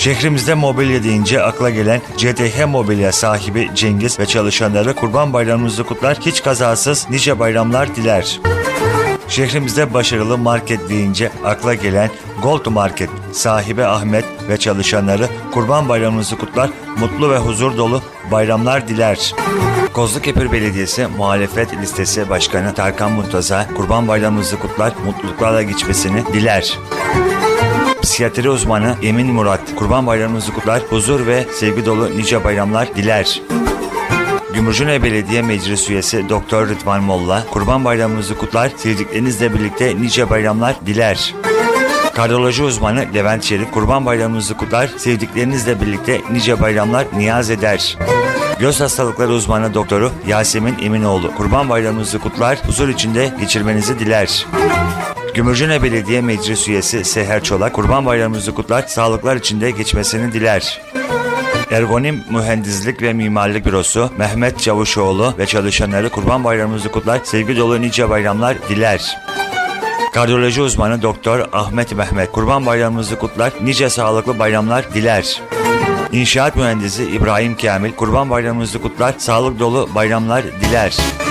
Şehrimizde mobilya deyince akla gelen CTH Mobilya sahibi Cengiz ve çalışanları Kurban Bayramınızı kutlar, hiç kazasız nice bayramlar diler. Şehrimizde başarılı market deyince akla gelen Gold Market sahibi Ahmet ve çalışanları Kurban Bayramınızı kutlar, mutlu ve huzur dolu bayramlar diler. Kozlukepir Belediyesi Muhalefet Listesi Başkanı Tarkan Muntaza Kurban Bayramınızı kutlar, mutluluklarla geçmesini diler. Psikiyatri uzmanı Emin Murat Kurban Bayramınızı kutlar, huzur ve sevgi dolu nice bayramlar diler. Gümrücüne Belediye Meclis Üyesi Doktor Rıdvan Molla Kurban Bayramınızı kutlar, sevdiklerinizle birlikte nice bayramlar diler. Kardiyoloji uzmanı Levent Çelik Kurban Bayramınızı kutlar, sevdiklerinizle birlikte nice bayramlar niyaz eder. Göz hastalıkları uzmanı doktoru Yasemin Eminoğlu Kurban Bayramınızı kutlar, huzur içinde geçirmenizi diler. Gümrücüne Belediye Meclis Üyesi Seher Çolak Kurban Bayramınızı kutlar, sağlıklar içinde geçmesini diler. Ergonim Mühendislik ve Mimarlık Bürosu Mehmet Çavuşoğlu ve çalışanları Kurban Bayramınızı kutlar, sevgi dolu nice bayramlar diler. Kardiyoloji uzmanı Doktor Ahmet Mehmet Kurban Bayramınızı kutlar, nice sağlıklı bayramlar diler. İnşaat mühendisi İbrahim Kamil Kurban Bayramınızı kutlar, sağlık dolu bayramlar diler.